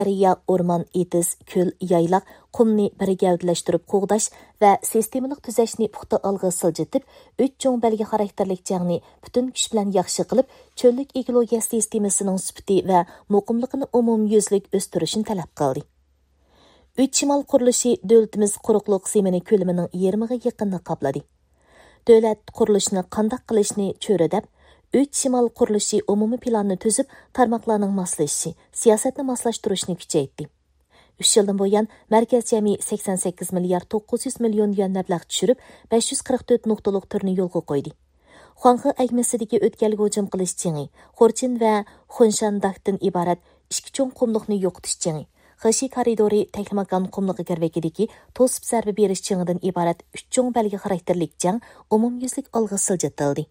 Darya, o'rmon, etiz, ko'l, yaylaq, qumni bir gavdalashtirib qo'g'dash va sistemalik tuzashni puxta olg'a siljitib, 3 cho'ng belgi xarakterlik jangni butun kuch bilan yaxshi qilib, cho'llik ekologiya sistemasining sifati va muqimligini umumyuzlik o'stirishni talab qildi. 3 shimol qurilishi davlatimiz quruqliq zemini ko'lamining 20ga yaqinni qopladi. Davlat qurilishini qanday qilishni cho'radab, 3 shimol qurilishi umumiy planni tuzib, tarmoqlarning moslashishi, siyosatni moslashtirishni kuchaytirdi. 3 yildan buyon markaz jami 88 milliard 900 million yuan mablag' tushirib, 544 nuqtalik turni yo'lga qo'ydi. Xuanxi agmasidagi o'tkalga hujum qilish jingi, Xorchin va Xunshandakdan iborat ikki cho'ng qumliqni yo'qotish jingi, Xashi koridori Taklamakan qumliqi garvagidagi to'sib zarba berish jingidan iborat 3 cho'ng belgi xarakterlik jang umumyuzlik olg'a siljitildi.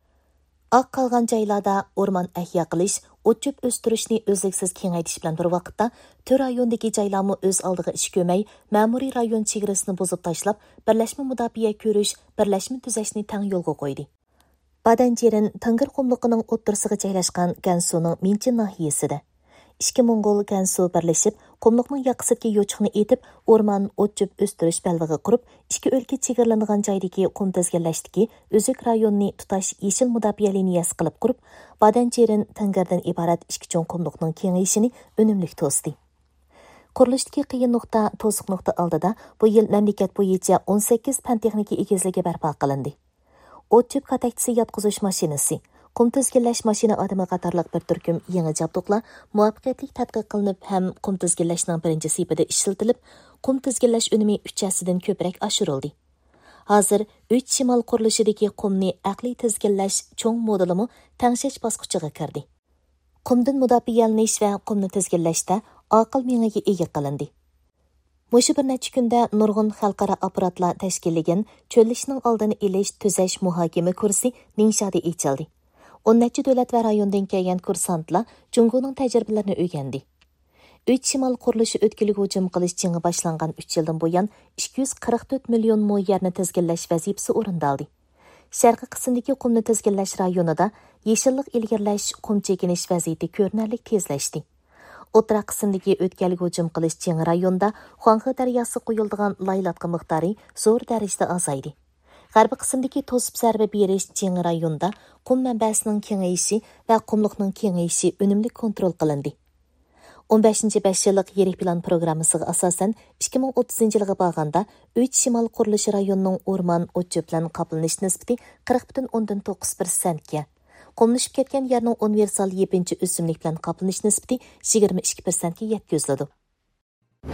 Aq qalgan joylarda o'rmon ahya qilish, o't-cho'p o'stirishni o'zliksiz kengaytirish bilan bir vaqtda to'rt rayondagi joylarni o'z oldiga ish ko'may, ma'muriy rayon chegarasini buzib tashlab, birlashma mudofaa ko'rish, birlashma tuzashni tang yo'lga qo'ydi. Badanjerin Tangir qumliqining o'ttirisiga joylashgan Gansuning Minchin nahiyasida ikki Mongol Gansu birlashib, qumliqning yoqasiga yo'chiqni etib, o'rmon o't-cho'p o'stirish balvig'i qurib, ikki o'lka chegaralangan joydagi qum tizginlashdagi o'zik rayonni tutash yeshil mudofaa liniyasi qilib qurib, Badanjerin Tangirdan iborat ikki cho'ng qumliqning kengayishini unumli to'sdi. Qurilishdagi qiyin nuqta to'siq nuqta oldida bu yil mamlakat bo'yicha 18 fan texnika egizligi barpo qilindi. O't-cho'p qatakchisi yotqizish mashinasi, qum tizginlash mashina odami qatorliq bir turkum yangi jabduqlar muvaffaqiyatli tadqiq qilinib ham qum tizginlashning birinchi sifida ishlatilib, qum tizginlash unumi 3 hasidan ko'proq oshirildi. Hozir 3 shimol qurilishidagi qumni aqliy tizginlash cho'ng modelimi tangshash bosqichiga kirdi. Qumdan mudofaalish va qumni tizginlashda aql mengiga ega qilindi. Mushu bir necha kunda nurg'un xalqaro apparatlar tashkillagan cho'llishning oldini olish tuzash muhokama kursi Ningshada ochildi. 10 necha davlat va rayondan kelgan kursantlar Jungoning tajribalarini o'rgandi. 3 shimol qurilishi o'tkiliga hujum qilish jingi boshlangan 3 yildan buyon 244 million mo yerni tizginlash vazifasi o'rindaldi. Sharqiy qismdagi qumni tizginlash rayonida yeshillik ilgirlash, qum chekinish vaziyati ko'rinarli tezlashdi. O'tira qismdagi o'tkaliga hujum qilish jingi rayonda Xuanxi daryosi qo'yildigan laylatqa miqdori zo'r darajada azaydi. G'arbiy qismdagi to'sib zarba berish jingi rayonda qum manbasining kengayishi va qumliqning kengayishi unumli kontrol qilindi. 15-5 yillik yirik plan programmasiga asosan 2030 yilga borganda 3 shimol qurilishi rayonining o'rmon o't-cho'p bilan qoplanish nisbati 40,9%ga, qumlashib ketgan yerning universal yepinchi o'simlik bilan qoplanish nisbati 22%ga yetkaziladi.